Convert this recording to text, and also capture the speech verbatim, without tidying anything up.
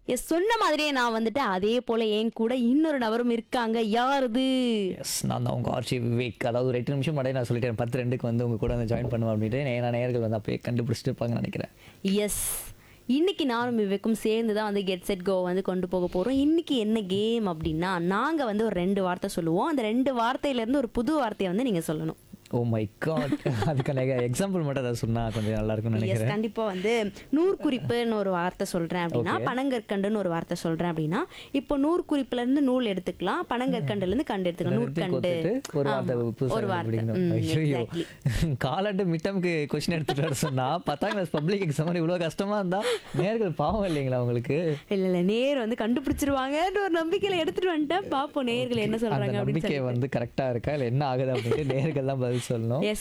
S, சொன்ன மாதிரியே நான் வந்துட்டு அதே போல என் கூட இன்னொரு நபரும் இருக்காங்க. யாருது? எஸ், நான் தான் உங்க ஆர்ச்சி விவேக். அதாவது ஒரு எட்டு நிமிஷம் முன்னாடி நான் சொல்லிட்டேன் பத்து ரெண்டுக்கு வந்து உங்க கூட வந்து ஜாயின் பண்ணுவேன் அப்படின்ட்டு. நான் நேயர்கள் வந்து அப்படியே கண்டுபிடிச்சிட்டு இருப்பாங்கன்னு நினைக்கிறேன். எஸ், இன்னைக்கு நானும் விவேக்கும் சேர்ந்து தான் வந்து கெட் செட் கோ வந்து கொண்டு போக போகிறோம். இன்னைக்கு என்ன கேம் அப்படின்னா, நாங்கள் வந்து ஒரு ரெண்டு வார்த்தை சொல்லுவோம். அந்த ரெண்டு வார்த்தையிலேருந்து ஒரு புது வார்த்தையை வந்து நீங்கள் சொல்லணும். ஓ மை காட், அதுக்கான எக்ஸாம்பிள் மட்டும் அதை சொன்னா கொஞ்சம் நல்லா இருக்கும்னு எஸ், நினைக்கிறேன். கண்டிப்பாக வந்து நூற்குறிப்புன்னு ஒரு வார்த்தை சொல்கிறேன் அப்படின்னா, Okay. பனங்கற்கண்டுன்னு ஒரு வார்த்தை சொல்கிறேன் அப்படின்னா, இப்போ நூற்குறிப்புலேருந்து நூல் எடுத்துக்கலாம், பனங்கற்கண்டுலேருந்து கண்டு எடுத்துக்கலாம். நூற்கண்டு கோத்துட்டு ஒரு வார்த்தை ஆமா, புதுசா ஒரு வார்த்தை. கண்டுபிடிக்கணும். ம், ஐயோ, exactly. காலாண்டு மிட்டம்க்கு கொஸ்டின் எடுத்துட்டு வர சொன்னா பத்தாம் கிளாஸ் பப்ளிக் எக்ஸாம் இவ்வளோ கஷ்டமா இருந்தா நேர்கள் பாவம் இல்லைங்களா உங்களுக்கு? இல்லை இல்லை, நேர் வந்து கண்டுபிடிச்சிருவாங்கன்ற ஒரு நம்பிக்கையில் எடுத்துட்டு வந்துட்டேன். பார்ப்போம் நேர்கள் என்ன அந்த சொல்கிறாங்க அப்படின்னு நம்பிக்கை சொல்லி. வந்து கரெக்டா இருக்கா இல்லை என்ன ஆகுது அப்படின்ட்டு நேர்கள் தான் பதில் சொல்லணும். எஸ்,